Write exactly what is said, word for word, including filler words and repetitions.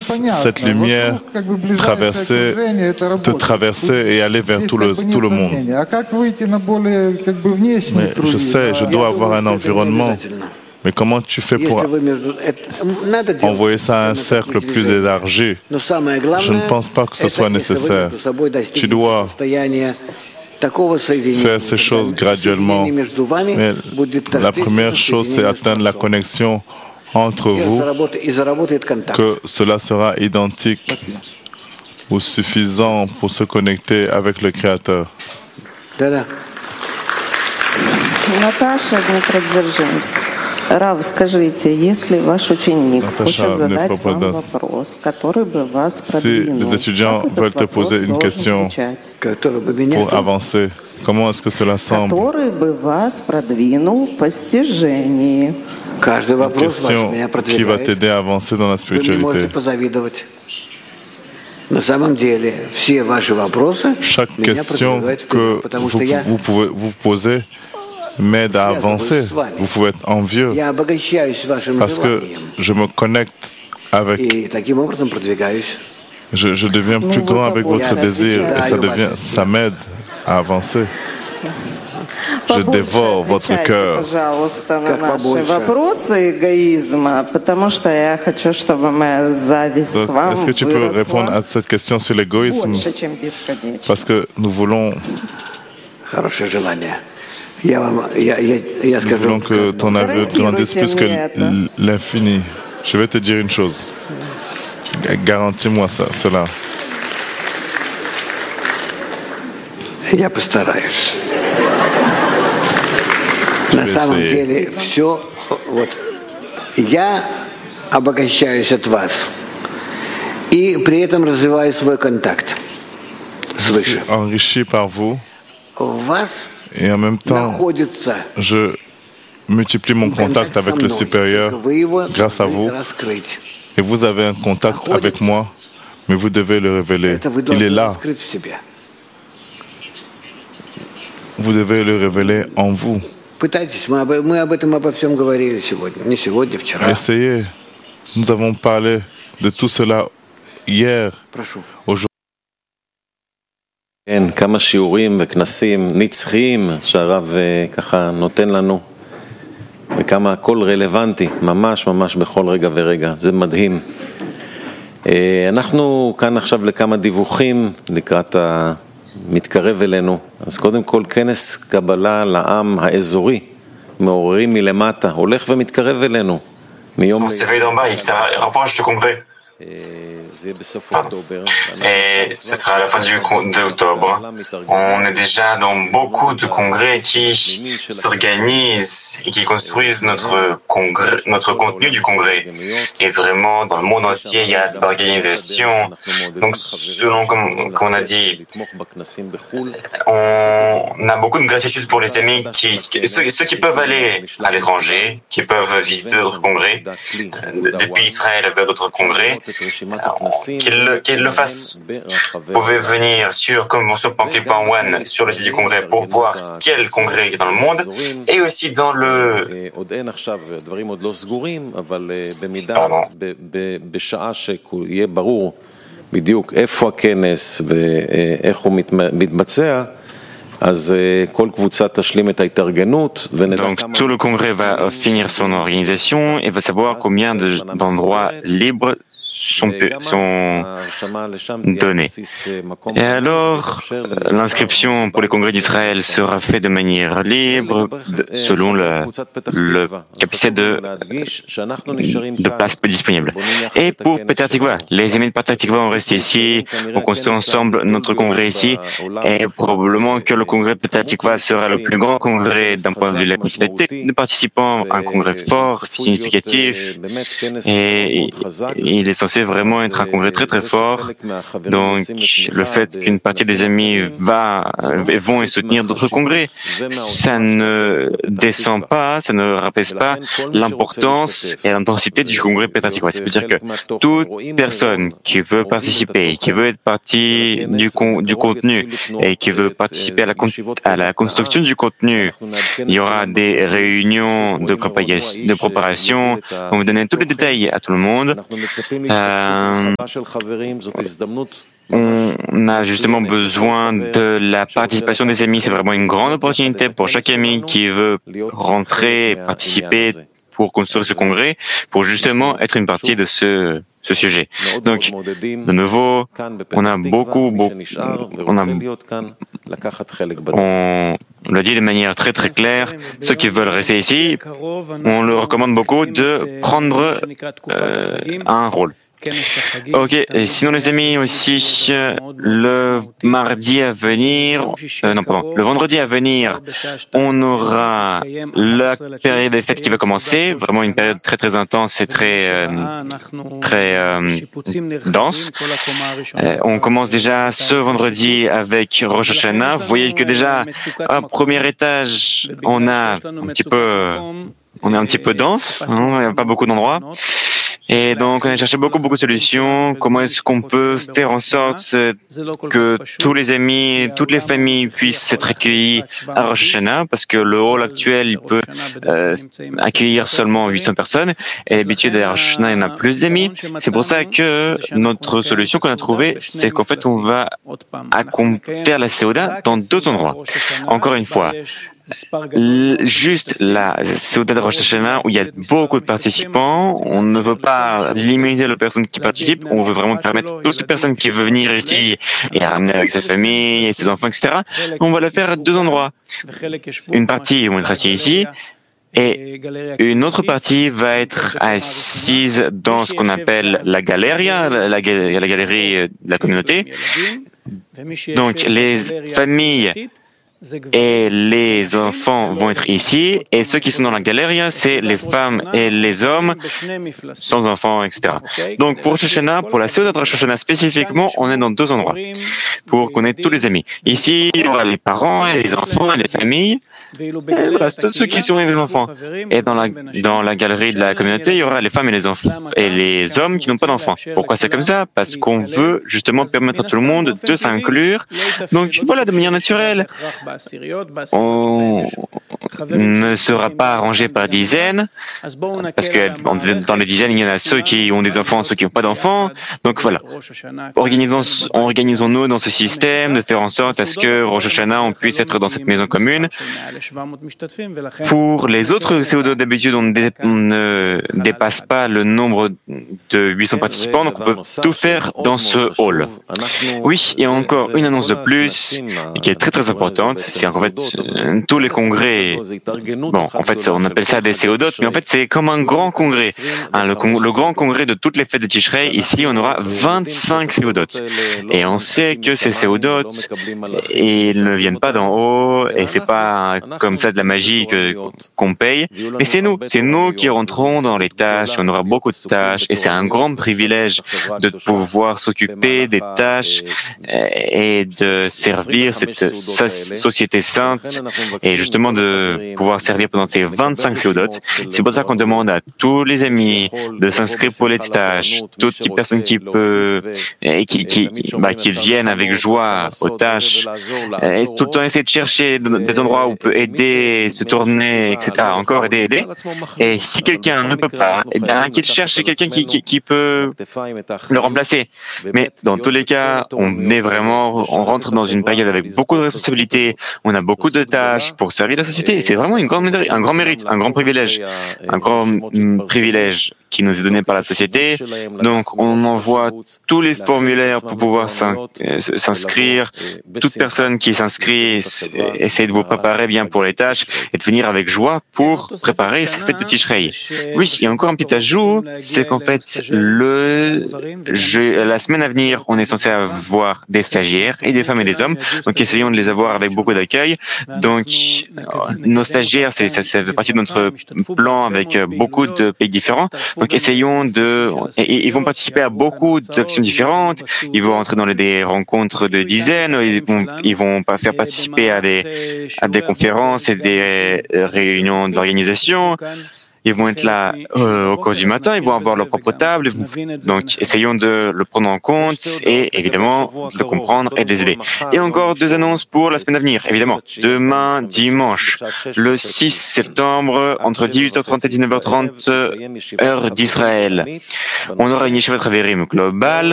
cette lumière traversait, te traversait et allait vers tout le, tout le monde. Mais je sais, je dois avoir un environnement. Mais comment tu fais pour envoyer ça à un cercle plus élargi? Je ne pense pas que ce soit nécessaire. Tu dois faire ces choses graduellement. Mais la première chose, c'est atteindre la connexion entre vous, que cela sera identique ou suffisant pour se connecter avec le Créateur. Наташа Днепродзержинск. Рав, скажите, если ваш ученик хочет задать вам вопрос, который бы вас продвинул, si les étudiants veulent te poser une question pour avancer, comment est-ce que cela semble? Который бы вас продвинул в постижении. Une question qui va t'aider à avancer dans la spiritualité. Chaque question que vous, vous pouvez vous poser m'aide à avancer. Vous pouvez être envieux parce que je me connecte avec. Je, je deviens plus grand avec votre désir et ça devient, ça m'aide à avancer. Je dévore votre cœur. Пожалуйста, на наши вопросы эгоизма, потому что я хочу, чтобы моя зависть к вам Est-ce que tu peux répondre à cette question sur l'égoïsme? Parce que nous voulons. Nous voulons que ton aveu grandisse plus que l'infini. Je vais te dire une chose. Garantis-moi ça, cela. Я постараюсь. На самом деле все, вот, я обогащаюсь от вас и при этом развиваю свой контакт свыше. Enrichi par vous. Et en même temps, je multiplie mon contact avec le supérieur grâce à vous. Et vous avez un contact avec moi, mais vous devez le révéler. Il est là. Vous devez le révéler en vous. Essayez. Nous avons parlé de tout cela hier, aujourd'hui. כן, כמה שיעורים וכנסים נצחיים שהרב ככה נותן לנו וכמה הכל רלוונטי, ממש ממש בכל רגע ורגע, זה מדהים. אנחנו כאן עכשיו לכמה דיווחים לקראת המתקרב אלינו, אז קודם כל כנס קבלה לעם האזורי, מעוררים מלמטה, הולך ומתקרב אלינו מיום ליום. Et ce sera à la fin du d'octobre. On est déjà dans beaucoup de congrès qui s'organisent et qui construisent notre congrès, notre contenu du congrès. Et vraiment, dans le monde entier, il y a d'organisations. Donc, selon comme, comme on a dit, on a beaucoup de gratitude pour les amis qui, ceux, ceux qui peuvent aller à l'étranger, qui peuvent visiter d'autres congrès, depuis Israël vers d'autres congrès. Qu'ils le, qu'ils le fassent. Vous pouvez venir sur convention point clip point one sur le site du congrès pour voir quel congrès est dans le monde et aussi dans le... Pardon. בדיוק איפה הכנס ואיך הוא מתבצע, אז כל קבוצה תשלים את ההתארגנות. Donc tout le congrès va finir son organisation et va savoir combien de, d'endroits libres sont, sont donnés. Et alors, l'inscription pour les congrès d'Israël sera faite de manière libre, de, selon le, le capacité de, de places disponibles. Et pour Petah Tikva, les amis de Petah Tikva ont resté ici, on construit ensemble notre congrès ici, et probablement que le congrès Petah Tikva sera le plus grand congrès d'un point de vue de la quantité de participants, un congrès fort, significatif, et il est censé vraiment être un congrès très très fort. Donc le fait qu'une partie des amis va, vont et soutenir d'autres congrès, ça ne descend pas, ça ne rabaisse pas l'importance et l'intensité du congrès Petah Tikva. C'est-à-dire que toute personne qui veut participer, qui veut être partie du, con, du contenu et qui veut participer à la, à la construction du contenu, il y aura des réunions de, de préparation. On va donner tous les détails à tout le monde. Euh, on a justement besoin de la participation des amis. C'est vraiment une grande opportunité pour chaque ami qui veut rentrer et participer pour construire ce congrès, pour justement être une partie de ce, ce sujet. Donc, de nouveau, on a beaucoup, beaucoup on, a, on l'a dit de manière très très claire, ceux qui veulent rester ici, on leur recommande beaucoup de prendre euh, un rôle. Ok, et sinon les amis aussi, le mardi à venir, euh, non pardon, le vendredi à venir, on aura la période des fêtes qui va commencer, vraiment une période très très intense et très euh, très euh, dense. Euh, on commence déjà ce vendredi avec Rosh Hashanah. Vous voyez que déjà, à premier étage, on a un petit peu, on est un petit peu dense, hein, il n'y a pas beaucoup d'endroits. Et donc, on a cherché beaucoup, beaucoup de solutions. Comment est-ce qu'on peut faire en sorte que tous les amis, toutes les familles puissent être accueillis à Rosh Hashanah, parce que le hall actuel, il peut euh, accueillir seulement huit cents personnes. Et d'habitude, à Rosh Hashanah, il y en a plus d'amis. C'est pour ça que notre solution qu'on a trouvée, c'est qu'en fait, on va faire la Seuda dans deux endroits. Encore une fois, juste la Seuda de Rosh Hashanah où il y a beaucoup de participants. On ne veut pas limiter les personnes qui participent. On veut vraiment permettre à toutes les personnes qui veulent venir ici et ramener avec sa famille et ses enfants, et cetera. On va le faire à deux endroits. Une partie vont être assis ici et une autre partie va être assise dans ce qu'on appelle la galeria, la, la, la galerie de la communauté. Donc les familles et les enfants vont être ici, et ceux qui sont dans la galeria, c'est les femmes et les hommes sans enfants, et cetera. Donc pour Rosh Hashanah, pour la Seuda de Rosh Hashanah spécifiquement, on est dans deux endroits pour qu'on ait tous les amis. Ici, il y aura les parents et les enfants et les familles. Et voilà, tous ceux qui sont des enfants. Et dans la, dans la galerie de la communauté, il y aura les femmes et les enfants et les hommes qui n'ont pas d'enfants. Pourquoi c'est comme ça? Parce qu'on veut justement permettre à tout le monde de s'inclure. Donc voilà, de manière naturelle. On ne sera pas arrangé par dizaines, parce que dans les dizaines, il y en a ceux qui ont des enfants, ceux qui n'ont pas d'enfants. Donc voilà, organisons, organisons-nous dans ce système de faire en sorte à ce que Rosh Hashanah, on puisse être dans cette maison commune. Pour les autres C O deux, d'habitude, on ne dépasse pas le nombre de huit cents participants, donc on peut tout faire dans ce hall. Oui, il y a encore une annonce de plus qui est très très importante, c'est en fait tous les congrès, bon, en fait on appelle ça des C O deux, mais en fait c'est comme un grand congrès, hein, le, con, le grand congrès de toutes les fêtes de Tishrei. Ici on aura vingt-cinq C O deux, et on sait que ces C O deux, ils ne viennent pas d'en haut, et c'est pas comme ça de la magie que, qu'on paye, mais c'est nous, c'est nous qui rentrons dans les tâches, on aura beaucoup de tâches, et c'est un grand privilège de pouvoir s'occuper des tâches et de servir cette société sainte, et justement de pouvoir servir pendant ces vingt-cinq C O deux. C'est pour ça qu'on demande à tous les amis de s'inscrire pour les tâches, toutes les personnes qui peuvent, et qui, qui, bah, qui viennent avec joie aux tâches, et tout le temps essayer de chercher des endroits où on peut aider, se tourner, et cetera. Encore aider, aider. Et si quelqu'un ne peut pas, eh bien, qu'il cherche quelqu'un qui, qui, qui peut le remplacer. Mais dans tous les cas, on est vraiment, on rentre dans une période avec beaucoup de responsabilités, on a beaucoup de tâches pour servir la société. C'est vraiment une grande, un grand mérite, un grand privilège, un grand privilège qui nous est donné par la société. Donc, on envoie tous les formulaires pour pouvoir s'inscrire. Toute personne qui s'inscrit, essaie de vous préparer bien pour les tâches et de venir avec joie pour préparer cette fête de Tishrei. Oui, il y a encore un petit ajout, c'est qu'en fait, le, je, la semaine à venir, on est censé avoir des stagiaires et des femmes et des hommes. Donc, essayons de les avoir avec beaucoup d'accueil. Donc, nos stagiaires, c'est, ça, ça fait partie de notre plan avec beaucoup de pays différents. Donc, essayons de, et, ils vont participer à beaucoup d'actions différentes. Ils vont entrer dans les, des rencontres de dizaines. Ils vont, ils vont faire participer à des, à des conférences et des réunions d'organisation. Ils vont être là euh, au cours du matin, ils vont avoir leur propre table. Donc, essayons de le prendre en compte et évidemment de le comprendre et de les aider. Et encore deux annonces pour la semaine à venir, évidemment. Demain, dimanche, le six septembre, entre dix-huit heures trente et dix-neuf heures trente, heure d'Israël, on aura une Yeshivat Haverim globale